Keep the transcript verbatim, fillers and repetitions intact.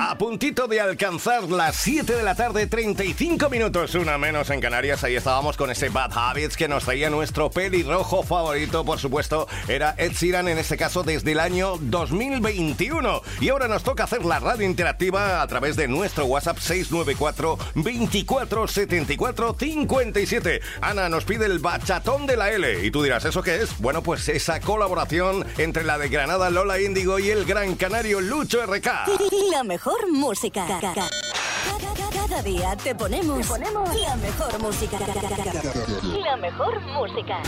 A puntito de alcanzar las siete de la tarde, treinta y cinco minutos, una menos en Canarias. Ahí estábamos con ese Bad Habits que nos traía nuestro pelirrojo favorito, por supuesto, era Ed Sheeran, en este caso desde el año dos mil veintiuno. Y ahora nos toca hacer la radio interactiva a través de nuestro WhatsApp seis nueve cuatro, veinticuatro setenta y cuatro cincuenta y siete. Ana nos pide el bachatón de la L. Y tú dirás, ¿eso qué es? Bueno, pues esa colaboración entre la de Granada Lola Índigo y el gran canario Lucho R K. La mejor música. Cada, cada día te ponemos, te ponemos la mejor música. La mejor música.